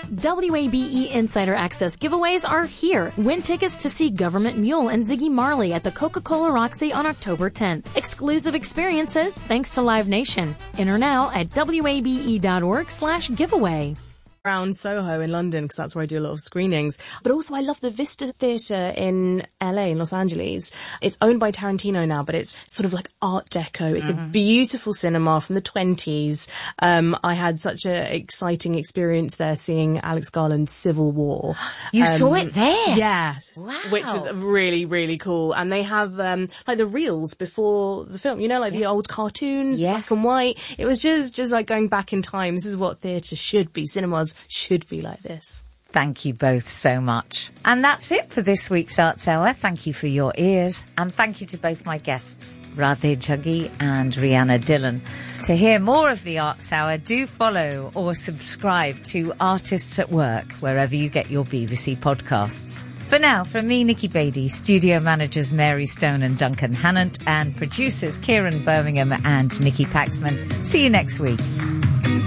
WABE Insider Access giveaways are here. Win tickets to see Government Mule and Ziggy Marley at the Coca-Cola Roxy on October 10th. Exclusive experiences thanks to Live Nation. Enter now at wabe.org/giveaway. Around Soho in London, because that's where I do a lot of screenings. But also I love the Vista Theatre in LA, in Los Angeles. It's owned by Tarantino now, but it's sort of like Art Deco. It's a beautiful cinema from the 20s. I had such an exciting experience there seeing Alex Garland's Civil War. You saw it there? Yeah. Wow. Which was really, really cool. And they have, like the reels before the film, you know, like the old cartoons, black and white. It was just like going back in time. This is what theatre should be. Cinemas should be like this. Thank you both so much. And that's it for this week's Arts Hour. Thank you for your ears. And thank you to both my guests, Radhe Jaggi and Rhianna Dillon. To hear more of the Arts Hour, do follow or subscribe to Artists at Work, wherever you get your BBC podcasts. For now, from me, Nikki Beattie, studio managers Mary Stone and Duncan Hannant, and producers Kieran Birmingham and Nikki Paxman. See you next week.